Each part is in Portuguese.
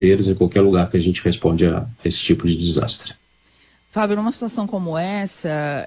fronteiras, em qualquer lugar que a gente responde a esse tipo de desastre. Fábio, numa situação como essa,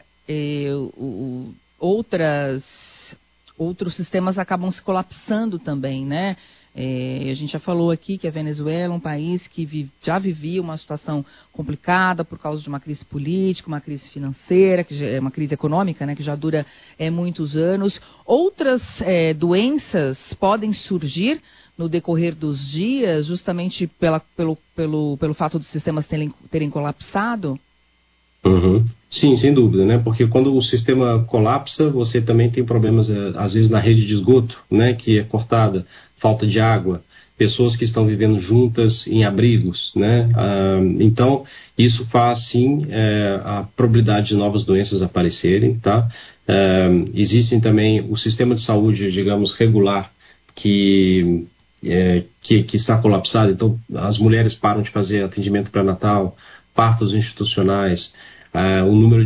outros sistemas acabam se colapsando também, né? A gente já falou aqui que a Venezuela é um país que já vivia uma situação complicada por causa de uma crise política, uma crise financeira, que é uma crise econômica, né, que já dura muitos anos. Outras doenças podem surgir no decorrer dos dias, justamente pelo fato dos sistemas terem colapsado? Uhum. Sim, sem dúvida, né? Porque quando o sistema colapsa, você também tem problemas, às vezes, na rede de esgoto, né? Que é cortada, falta de água, pessoas que estão vivendo juntas em abrigos, né? Então, isso faz, sim, a probabilidade de novas doenças aparecerem, tá? Existem também o sistema de saúde, digamos, regular, que está colapsado. Então, as mulheres param de fazer atendimento pré-natal, partos institucionais, o número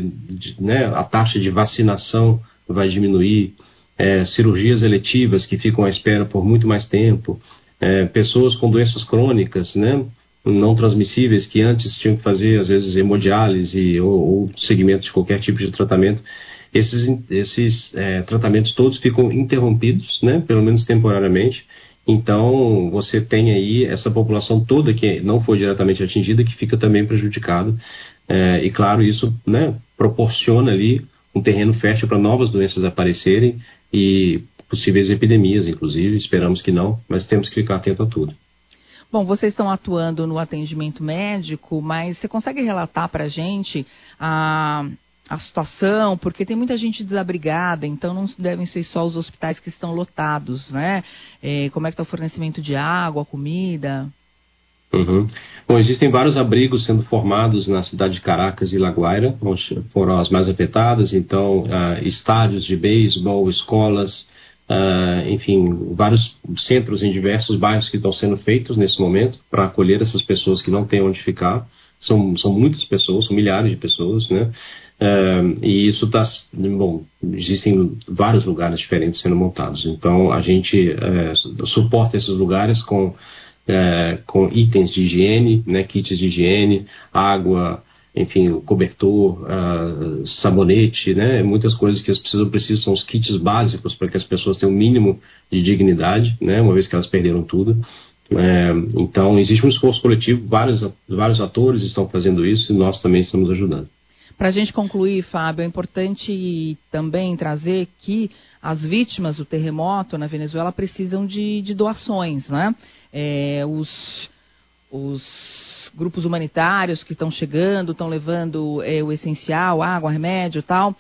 a taxa de vacinação vai diminuir, cirurgias eletivas que ficam à espera por muito mais tempo, pessoas com doenças crônicas, né, não transmissíveis, que antes tinham que fazer, às vezes, hemodiálise ou seguimento de qualquer tipo de tratamento. Esses tratamentos todos ficam interrompidos, né, pelo menos temporariamente. Então, você tem aí essa população toda que não foi diretamente atingida, que fica também prejudicada. E, claro, isso, né, proporciona ali um terreno fértil para novas doenças aparecerem e possíveis epidemias, inclusive. Esperamos que não, mas temos que ficar atento a tudo. Bom, vocês estão atuando no atendimento médico, mas você consegue relatar para a gente a situação, porque tem muita gente desabrigada, então não devem ser só os hospitais que estão lotados, né? Como é que está o fornecimento de água, comida? Uhum. Bom, existem vários abrigos sendo formados na cidade de Caracas e La Guaira, onde foram as mais afetadas. Então, estádios de beisebol, escolas, enfim, vários centros em diversos bairros que estão sendo feitos nesse momento para acolher essas pessoas que não têm onde ficar. São muitas pessoas, são milhares de pessoas, né? E isso está... Bom, existem vários lugares diferentes sendo montados. Então, a gente suporta esses lugares com itens de higiene, né, kits de higiene, água, enfim, cobertor, sabonete, né, muitas coisas que as pessoas precisam, são os kits básicos para que as pessoas tenham o mínimo de dignidade, né, uma vez que elas perderam tudo. Então, existe um esforço coletivo, vários atores estão fazendo isso e nós também estamos ajudando. Para a gente concluir, Fábio, é importante também trazer que as vítimas do terremoto na Venezuela precisam de doações, né? Os grupos humanitários que estão chegando, estão levando o essencial, água, remédio e tal,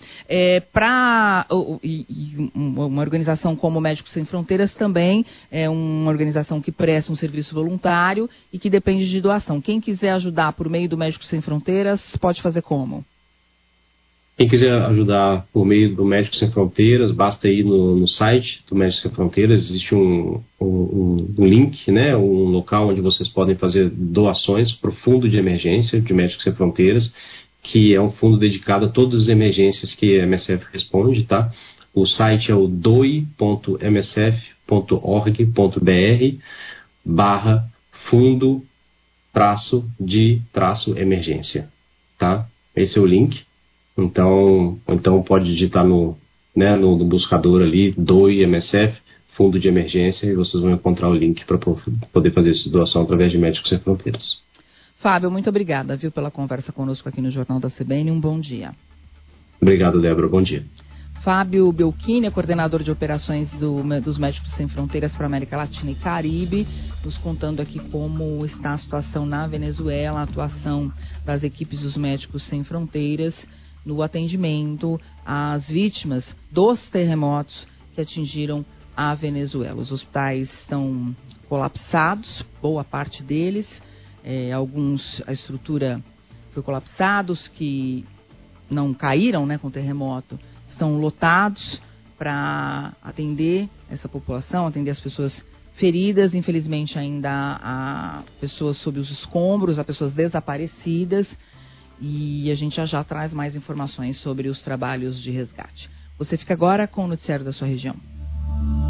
uma organização como Médicos Sem Fronteiras também é uma organização que presta um serviço voluntário e que depende de doação. Quem quiser ajudar por meio do Médicos Sem Fronteiras, pode fazer como? Quem quiser ajudar por meio do Médicos Sem Fronteiras, basta ir no site do Médicos Sem Fronteiras. Existe um link, né, um local onde vocês podem fazer doações para o Fundo de Emergência de Médicos Sem Fronteiras, que é um fundo dedicado a todas as emergências que a MSF responde, tá? O site é o doi.msf.org.br/fundo-de-emergência, tá? Esse é o link. Então pode digitar no buscador ali, DOI MSF, Fundo de Emergência, e vocês vão encontrar o link para poder fazer essa doação através de Médicos Sem Fronteiras. Fábio, muito obrigada, pela conversa conosco aqui no Jornal da CBN. Um bom dia. Obrigado, Débora. Bom dia. Fábio Belchini é coordenador de operações dos Médicos Sem Fronteiras para a América Latina e Caribe, nos contando aqui como está a situação na Venezuela, a atuação das equipes dos Médicos Sem Fronteiras no atendimento às vítimas dos terremotos que atingiram a Venezuela. Os hospitais estão colapsados, boa parte deles, a estrutura foi colapsada, os que não caíram, né, com o terremoto, estão lotados para atender essa população, atender as pessoas feridas. Infelizmente ainda há pessoas sob os escombros, há pessoas desaparecidas, e a gente já traz mais informações sobre os trabalhos de resgate. Você fica agora com o noticiário da sua região.